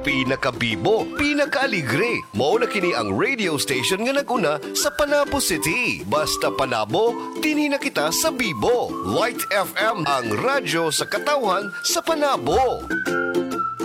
pinakabibo, pinakaaligre. Mao na kini ang radio station nga naguna sa Panabo City. Basta Panabo, dinhi na kita sa Bibo. Light FM, ang radyo sa katawhan sa Panabo.